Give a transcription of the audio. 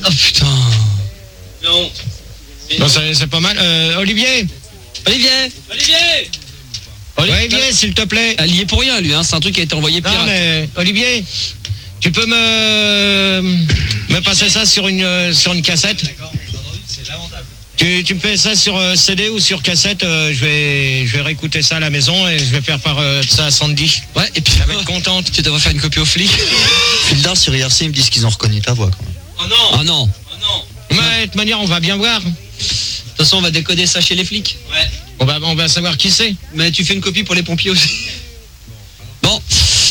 Oh putain. Non. Non, c'est pas mal. Olivier, s'il te plaît. Il y est pour rien, lui, hein. C'est un truc qui a été envoyé pirate. Non, mais Olivier, tu peux me passer ça sur une cassette. Tu me fais ça sur CD ou sur cassette, je vais réécouter ça à la maison et je vais faire part de ça à Sandy. Ouais, et puis elle va être contente. Tu devrais faire une copie aux flics. Fildar sur IRC, ils me disent qu'ils ont reconnu ta voix quand même. Oh non. Ah non. Oh non. Ouais, de toute manière, on va bien voir. De toute façon, on va décoder ça chez les flics. Ouais. On va savoir qui c'est. Mais tu fais une copie pour les pompiers aussi.